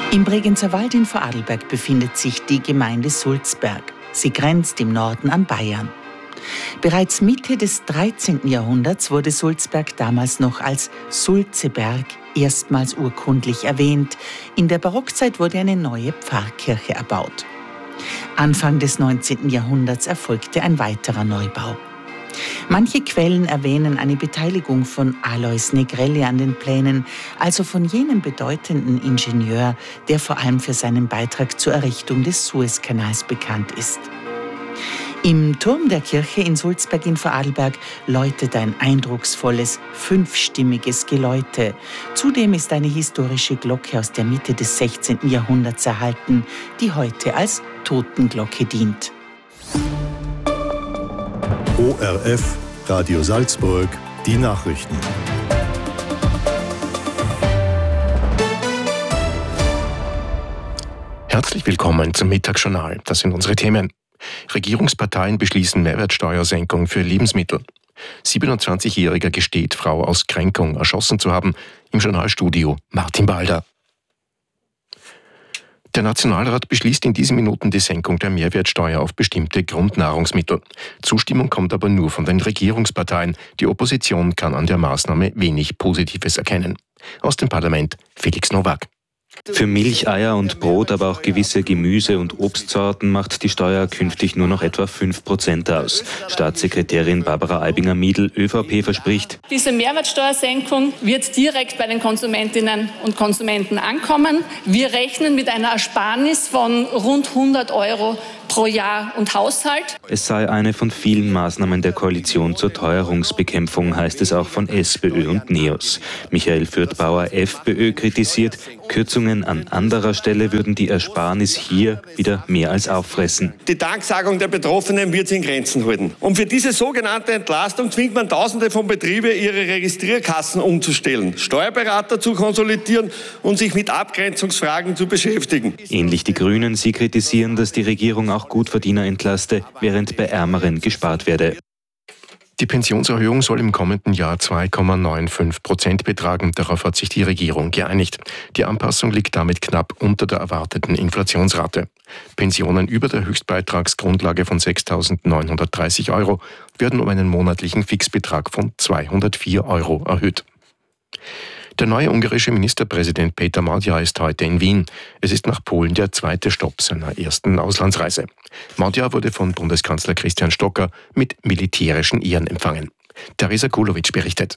Im Bregenzer Wald in Vorarlberg befindet sich die Gemeinde Sulzberg. Sie grenzt im Norden an Bayern. Bereits Mitte des 13. Jahrhunderts wurde Sulzberg damals noch als Sulzeberg erstmals urkundlich erwähnt. In der Barockzeit wurde eine neue Pfarrkirche erbaut. Anfang des 19. Jahrhunderts erfolgte ein weiterer Neubau. Manche Quellen erwähnen eine Beteiligung von Alois Negrelli an den Plänen, also von jenem bedeutenden Ingenieur, der vor allem für seinen Beitrag zur Errichtung des Suezkanals bekannt ist. Im Turm der Kirche in Sulzberg in Vorarlberg läutet ein eindrucksvolles, 5-stimmiges Geläute. Zudem ist eine historische Glocke aus der Mitte des 16. Jahrhunderts erhalten, die heute als Totenglocke dient. ORF, Radio Salzburg, die Nachrichten. Herzlich willkommen zum Mittagsjournal. Das sind unsere Themen. Regierungsparteien beschließen Mehrwertsteuersenkung für Lebensmittel. 27-Jähriger gesteht, Frau aus Kränkung erschossen zu haben. Im Journalstudio Martin Balder. Der Nationalrat beschließt in diesen Minuten die Senkung der Mehrwertsteuer auf bestimmte Grundnahrungsmittel. Zustimmung kommt aber nur von den Regierungsparteien. Die Opposition kann an der Maßnahme wenig Positives erkennen. Aus dem Parlament Felix Nowak. Für Milch, Eier und Brot, aber auch gewisse Gemüse- und Obstsorten macht die Steuer künftig nur noch etwa 5% aus. Staatssekretärin Barbara Aibinger-Miedl, ÖVP, verspricht: Diese Mehrwertsteuersenkung wird direkt bei den Konsumentinnen und Konsumenten ankommen. Wir rechnen mit einer Ersparnis von rund 100 Euro pro Jahr und Haushalt. Es sei eine von vielen Maßnahmen der Koalition zur Teuerungsbekämpfung, heißt es auch von SPÖ und NEOS. Michael Fürthbauer, FPÖ, kritisiert, Kürzungen an anderer Stelle würden die Ersparnis hier wieder mehr als auffressen. Die Danksagung der Betroffenen wird sich in Grenzen halten. Und für diese sogenannte Entlastung zwingt man Tausende von Betrieben, ihre Registrierkassen umzustellen, Steuerberater zu konsolidieren und sich mit Abgrenzungsfragen zu beschäftigen. Ähnlich die Grünen, sie kritisieren, dass die Regierung auch Gutverdiener entlaste, während bei Ärmeren gespart werde. Die Pensionserhöhung soll im kommenden Jahr 2,95% betragen. Darauf hat sich die Regierung geeinigt. Die Anpassung liegt damit knapp unter der erwarteten Inflationsrate. Pensionen über der Höchstbeitragsgrundlage von 6.930 Euro werden um einen monatlichen Fixbetrag von 204 Euro erhöht. Der neue ungarische Ministerpräsident Péter Magyar ist heute in Wien. Es ist nach Polen der zweite Stopp seiner ersten Auslandsreise. Magyar wurde von Bundeskanzler Christian Stocker mit militärischen Ehren empfangen. Teresa Kulowitsch berichtet.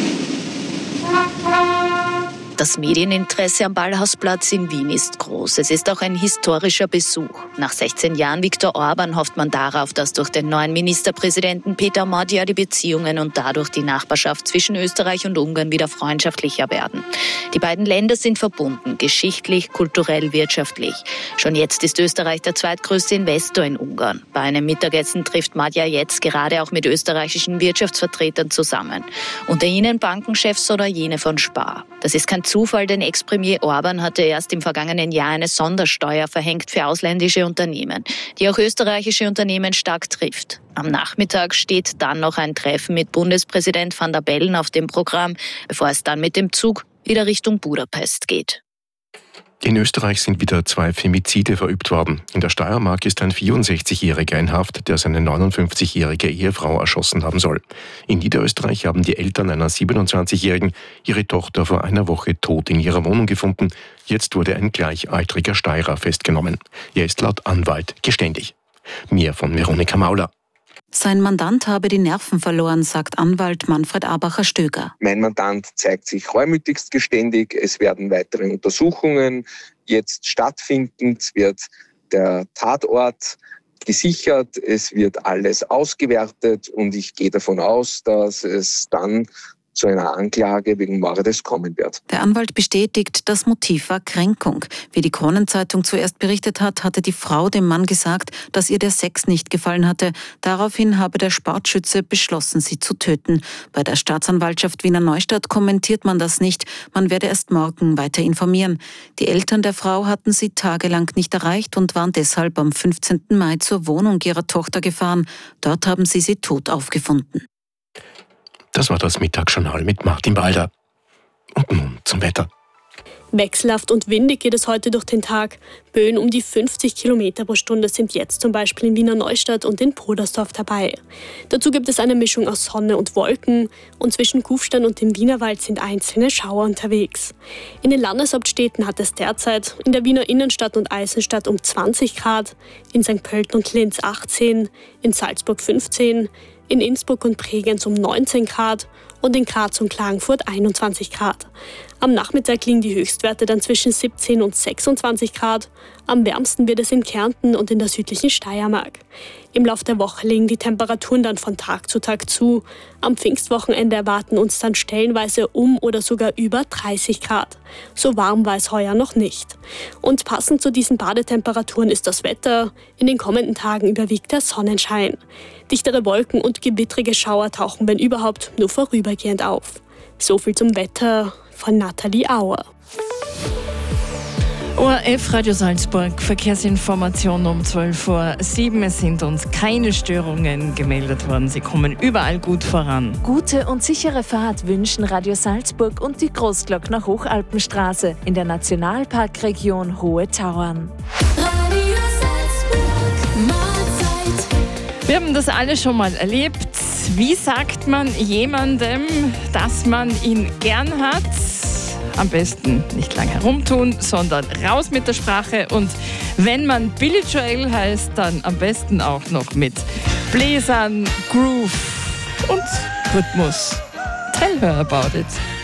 Das Medieninteresse am Ballhausplatz in Wien ist groß. Es ist auch ein historischer Besuch. Nach 16 Jahren Viktor Orban hofft man darauf, dass durch den neuen Ministerpräsidenten Péter Magyar die Beziehungen und dadurch die Nachbarschaft zwischen Österreich und Ungarn wieder freundschaftlicher werden. Die beiden Länder sind verbunden, geschichtlich, kulturell, wirtschaftlich. Schon jetzt ist Österreich der zweitgrößte Investor in Ungarn. Bei einem Mittagessen trifft Magyar jetzt gerade auch mit österreichischen Wirtschaftsvertretern zusammen. Unter ihnen Bankenchefs oder jene von Spar. Das ist kein Zufall, denn Ex-Premier Orban hatte erst im vergangenen Jahr eine Sondersteuer verhängt für ausländische Unternehmen, die auch österreichische Unternehmen stark trifft. Am Nachmittag steht dann noch ein Treffen mit Bundespräsident Van der Bellen auf dem Programm, bevor es dann mit dem Zug wieder Richtung Budapest geht. In Österreich sind wieder 2 Femizide verübt worden. In der Steiermark ist ein 64-Jähriger in Haft, der seine 59-jährige Ehefrau erschossen haben soll. In Niederösterreich haben die Eltern einer 27-Jährigen ihre Tochter vor einer Woche tot in ihrer Wohnung gefunden. Jetzt wurde ein gleichaltriger Steirer festgenommen. Er ist laut Anwalt geständig. Mehr von Veronika Mauler. Sein Mandant habe die Nerven verloren, sagt Anwalt Manfred Abacher-Stöger. Mein Mandant zeigt sich reumütigst geständig. Es werden weitere Untersuchungen jetzt stattfinden. Es wird der Tatort gesichert. Es wird alles ausgewertet und ich gehe davon aus, dass es dann zu einer Anklage wegen Mordes kommen wird. Der Anwalt bestätigt, das Motiv war Kränkung. Wie die Kronenzeitung zuerst berichtet hat, hatte die Frau dem Mann gesagt, dass ihr der Sex nicht gefallen hatte. Daraufhin habe der Sportschütze beschlossen, sie zu töten. Bei der Staatsanwaltschaft Wiener Neustadt kommentiert man das nicht. Man werde erst morgen weiter informieren. Die Eltern der Frau hatten sie tagelang nicht erreicht und waren deshalb am 15. Mai zur Wohnung ihrer Tochter gefahren. Dort haben sie tot aufgefunden. Das war das Mittagsjournal mit Martin Balder. Und nun zum Wetter. Wechselhaft und windig geht es heute durch den Tag. Böen um die 50 Kilometer pro Stunde sind jetzt zum Beispiel in Wiener Neustadt und in Podersdorf dabei. Dazu gibt es eine Mischung aus Sonne und Wolken und zwischen Kufstein und dem Wienerwald sind einzelne Schauer unterwegs. In den Landeshauptstädten hat es derzeit in der Wiener Innenstadt und Eisenstadt um 20 Grad, in St. Pölten und Linz 18, in Salzburg 15, in Innsbruck und Bregenz um 19 Grad und in Graz und Klagenfurt 21 Grad. Am Nachmittag liegen die Höchstwerte dann zwischen 17 und 26 Grad. Am wärmsten wird es in Kärnten und in der südlichen Steiermark. Im Laufe der Woche legen die Temperaturen dann von Tag zu Tag zu. Am Pfingstwochenende erwarten uns dann stellenweise oder sogar über 30 Grad. So warm war es heuer noch nicht. Und passend zu diesen Badetemperaturen ist das Wetter. In den kommenden Tagen überwiegt der Sonnenschein. Dichtere Wolken und gewittrige Schauer tauchen, wenn überhaupt, nur vorübergehend auf. So viel zum Wetter von Nathalie Auer. ORF Radio Salzburg, Verkehrsinformation um 12:07 Uhr. Es sind uns keine Störungen gemeldet worden. Sie kommen überall gut voran. Gute und sichere Fahrt wünschen Radio Salzburg und die Großglockner Hochalpenstraße in der Nationalparkregion Hohe Tauern. Radio Salzburg, Mahlzeit. Wir haben das alle schon mal erlebt. Wie sagt man jemandem, dass man ihn gern hat? Am besten nicht lang herumtun, sondern raus mit der Sprache. Und wenn man Billy Joel heißt, dann am besten auch noch mit Bläsern, Groove und Rhythmus. Tell her about it.